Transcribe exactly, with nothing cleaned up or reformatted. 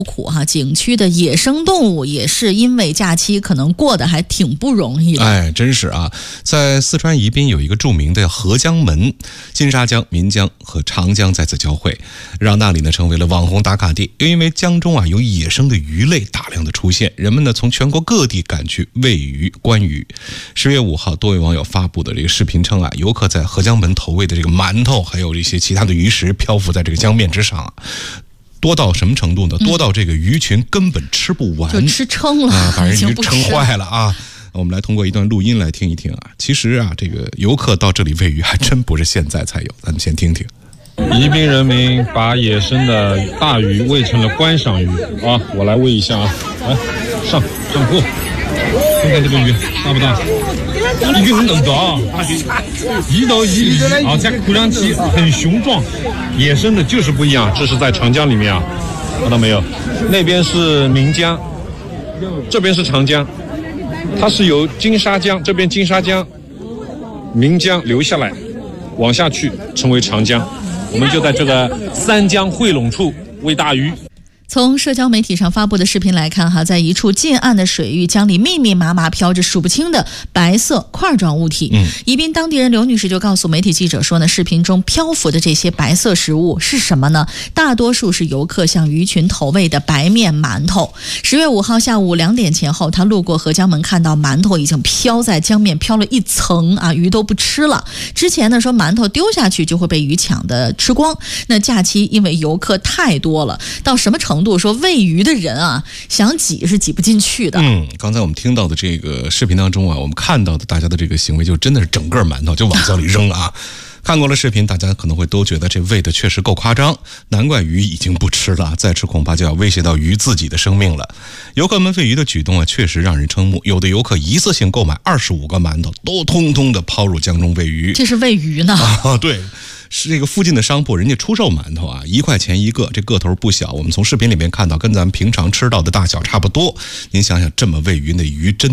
苦哈，景区的野生动物也是因为假期可能过得还挺不容易的。 哎，真是啊，在四川宜宾有一个著名的合江门，金沙江、岷江和长江在此交汇，让那里呢成为了网红打卡地。又因为江中啊有野生的鱼类大量的出现，人们呢从全国各地赶去喂鱼观鱼。十月五号，多位网友发布的这个视频称啊，游客在合江门投喂的这个馒头，还有这些其他的鱼食漂浮在这个江面之上啊。多到什么程度呢？多到这个鱼群根本吃不完， 就吃撑了啊，把人鱼撑坏了啊！我们来通过一段录音来听一听啊。其实啊，这个游客到这里喂鱼还真不是现在才有，咱们先听听。 宜宾人民把野生的大鱼喂成了观赏鱼啊！我来喂一下啊，来上上货，看看这个鱼大不大？一个很能大啊，一到一厘啊，在看上去很雄壮。野生的就是不一样，这是在长江里面啊，看到没有？那边是岷江，这边是长江，它是由金沙江这边金沙江、岷江流下来，往下去成为长江。我们就在这个三江汇拢处喂大鱼。 从社交媒体上发布的视频来看哈，在一处近岸的水域，江里密密麻麻飘着数不清的白色块状物体。嗯，宜宾当地人刘女士就告诉媒体记者说呢，视频中漂浮的这些白色食物是什么呢？大多数是游客向鱼群投喂的白面馒头。十月五号下午两点前后，她路过合江门，看到馒头已经飘在江面飘了一层啊，鱼都不吃了。之前呢说馒头丢下去就会被鱼抢的吃光，那假期因为游客太多了，到什么程度？说喂鱼的人啊，想挤是挤不进去的。 嗯，刚才我们听到的这个视频当中啊，我们看到的大家的这个行为，就真的是整个馒头就往江里扔啊。看过了视频，大家可能会都觉得这喂的确实够夸张，难怪鱼已经不吃了，再吃恐怕就要威胁到鱼自己的生命了。游客们喂鱼的举动啊，确实让人瞠目。有的游客一次性购买二十五个馒头，都通通的抛入江中喂鱼。 这是喂鱼呢？ 啊，对。是这个附近的商铺，人家出售馒头啊，一块钱一个，这个头不小。我们从视频里面看到，跟咱们平常吃到的大小差不多。您想想，这么喂鱼，那鱼真